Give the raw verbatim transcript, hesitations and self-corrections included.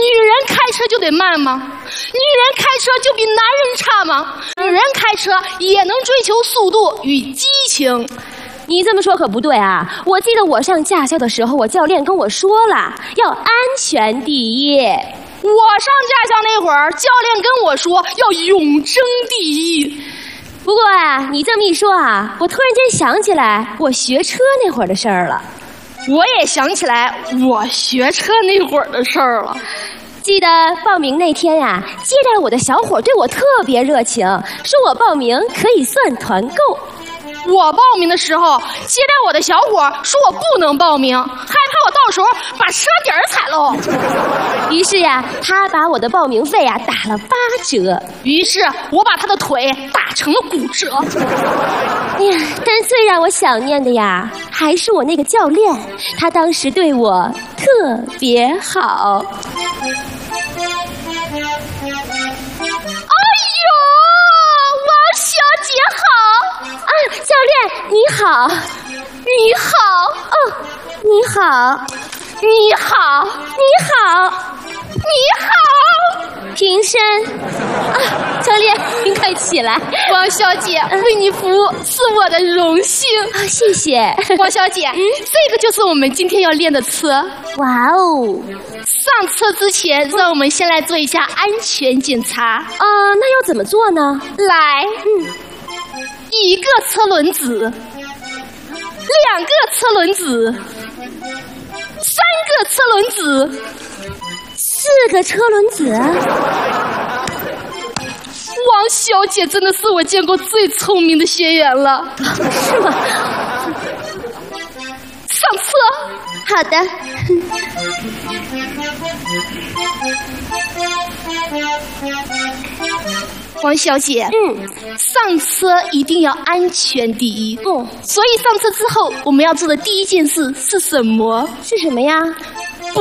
人开车就得慢吗？女人开车就比男人差吗？女人开车也能追求速度与激情。 你这么说可不对啊！我记得我上驾校的时候，我教练跟我说了，要安全第一。 我上驾校那会儿，教练跟我说要永争第一。 不过啊，你这么一说啊，我突然间想起来我学车那会儿的事儿了。 我也想起来我学车那会儿的事儿了。 记得报名那天呀、啊，接待我的小伙对我特别热情，说我报名可以算团购。 我报名的时候，接待我的小伙说我不能报名，害怕我到时候把车底儿踩喽。 于是呀，他把我的报名费呀打了八折。 于是我把他的腿打成了骨折。 哎呀，但最让我想念的呀，还是我那个教练，他当时对我特别好。教练你好， 你好， 哦，你好， 你好， 你好， 你好， 平身啊！教练，您快起来。 王小姐，嗯、为你服务是我的荣幸啊，谢谢。 王小姐，嗯，这个就是我们今天要练的车。 哇哦！ 上车之前，让我们先来做一下安全检查。 啊、呃，那要怎么做呢？ 来，嗯。一个车轮子，两个车轮子，三个车轮子， 四个车轮子。 王小姐真的是我见过最聪明的学员了， 是吗？ 上车。 好的。 王小姐， 嗯， 上车一定要安全第一。 嗯， 所以上车之后，我们要做的第一件事是什么？ 是什么呀？ 不